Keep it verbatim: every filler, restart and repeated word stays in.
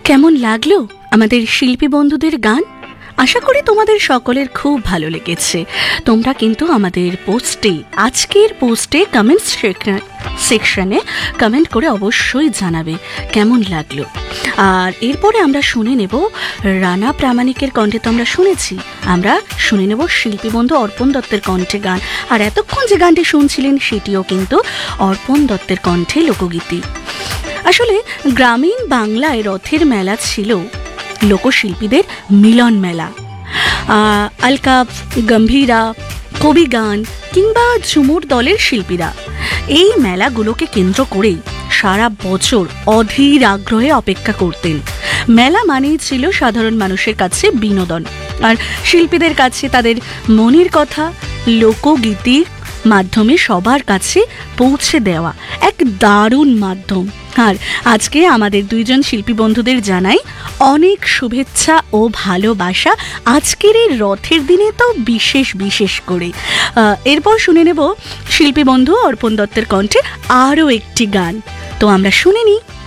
কেমন লাগলো আমাদের শিল্পী বন্ধুদের গান? আশা করি তোমাদের সকলের খুব ভালো লেগেছে। তোমরা কিন্তু আমাদের পোস্টে, আজকের পোস্টে কমেন্টস সেকশনে কমেন্ট করে অবশ্যই জানাবে কেমন লাগলো। আর এরপরে আমরা শুনে নেব রানা প্রামাণিকের কণ্ঠে, তো আমরা শুনেছি, আমরা শুনে নেব শিল্পী বন্ধু অর্পণ দত্তের কণ্ঠে গান। আর এতক্ষণ যে গানটি শুনছিলেন সেটিও কিন্তু অর্পণ দত্তের কণ্ঠে লোকগীতি। আসলে গ্রামীণ বাংলায় রথের মেলা ছিল লোকশিল্পীদের মিলন মেলা। আলকাপ, গম্ভীরা, কবি গান কিংবা ঝুমুর দলের শিল্পীরা এই মেলাগুলোকে কেন্দ্র করেই সারা বছর অধীর আগ্রহে অপেক্ষা করতেন। মেলা মানেই ছিল সাধারণ মানুষের কাছে বিনোদন, আর শিল্পীদের কাছে তাদের মনের কথা লোকগীতির মাধ্যমে সবার কাছে পৌঁছে দেওয়া এক দারুণ মাধ্যম। আর আজকে আমাদের দুইজন শিল্পী বন্ধুদের জানাই অনেক শুভেচ্ছা ও ভালোবাসা আজকের এই রথের দিনে, তো বিশেষ বিশেষ করে। এরপর শুনে নেব শিল্পী বন্ধু অর্পণ দত্তের কণ্ঠে আরও একটি গান, তো আমরা শুনে নিই।